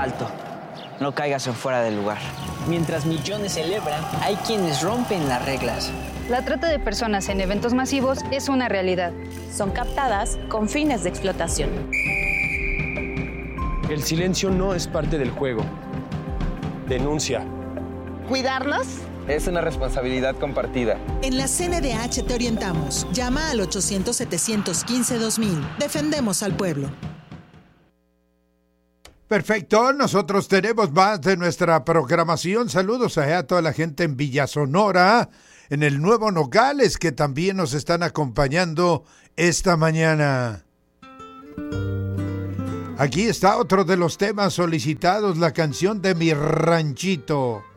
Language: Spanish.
Alto, no caigas en fuera del lugar. Mientras millones celebran, hay quienes rompen las reglas. La trata de personas en eventos masivos es una realidad. Son captadas con fines de explotación. El silencio no es parte del juego. Denuncia. ¿Cuidarnos? Es una responsabilidad compartida. En la CNDH te orientamos. Llama al 800-715-2000. Defendemos al pueblo. Perfecto, nosotros tenemos más de nuestra programación. Saludos a toda la gente en Villa Sonora, en el Nuevo Nogales, que también nos están acompañando esta mañana. Aquí está otro de los temas solicitados, la canción de Mi Ranchito.